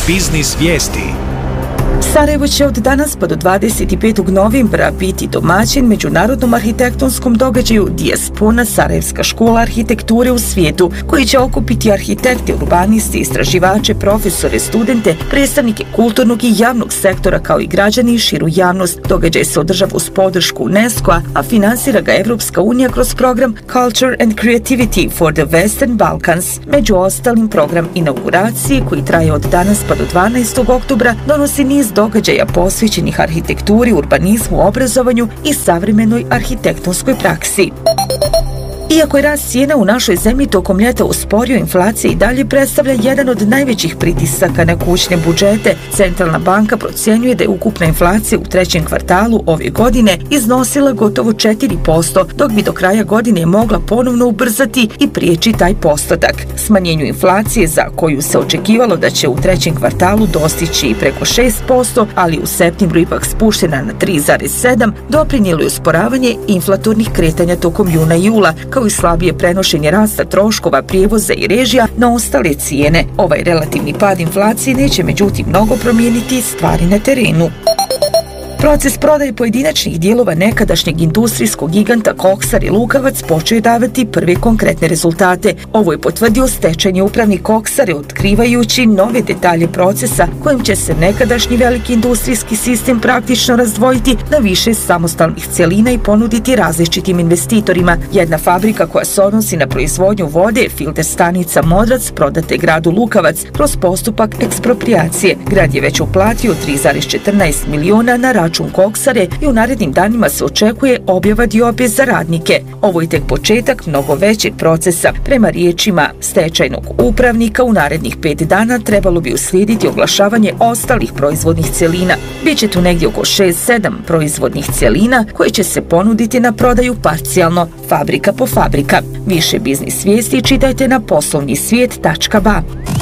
Biznis vijesti. Sarajevo će od danas pa do 25. novembra biti domaćin međunarodnom arhitektonskom događaju Dijaspona Sarajevska škola arhitekture u svijetu, koji će okupiti arhitekte, urbanisti, istraživače, profesore, studente, predstavnike kulturnog i javnog sektora kao i građani i širu javnost. Događaj se održava uz podršku UNESCO-a, a finansira ga Evropska unija kroz program Culture and Creativity for the Western Balkans. Među ostalim, program inauguracije, koji traje od danas pa do 12. oktobra, donosi niz događaja posvećenih arhitekturi, urbanizmu, obrazovanju i savremenoj arhitektonskoj praksi. Iako je rast cijena u našoj zemlji tokom ljeta usporio, inflacija i dalje predstavlja jedan od najvećih pritisaka na kućne budžete. Centralna banka procjenjuje da je ukupna inflacija u trećem kvartalu ove godine iznosila gotovo 4%, dok bi do kraja godine mogla ponovno ubrzati i prijeći taj postotak. Smanjenju inflacije, za koju se očekivalo da će u trećem kvartalu dostići i preko 6%, ali u septembru ipak spuštena na 3,7%, doprinijelo je usporavanje inflatornih kretanja tokom juna i jula, kao i slabije prenošenje rasta troškova prijevoza i režija na ostale cijene. Ovaj relativni pad inflacije neće međutim mnogo promijeniti stvari na terenu. Proces prodaje pojedinačnih dijelova nekadašnjeg industrijskog giganta Koksar i Lukavac počeo je davati prve konkretne rezultate. Ovo je potvrdio stečajni upravnik Koksare, otkrivajući nove detalje procesa kojim će se nekadašnji veliki industrijski sistem praktično razdvojiti na više samostalnih cjelina i ponuditi različitim investitorima. Jedna fabrika koja se odnosi na proizvodnju vode, filter stanica Modrac, prodate gradu Lukavac kroz postupak eksproprijacije. Grad je već uplatio 3,14 miliona na račun Koksare i u narednim danima se očekuje objava diobe za radnike. Ovo je tek početak mnogo većeg procesa. Prema riječima stečajnog upravnika, u narednih 5 dana trebalo bi uslijediti oglašavanje ostalih proizvodnih cjelina. Biće tu negdje oko 6-7 proizvodnih cjelina koje će se ponuditi na prodaju parcijalno, fabrika po fabrika. Više biznis vijesti čitajte na poslovnisvijet.ba.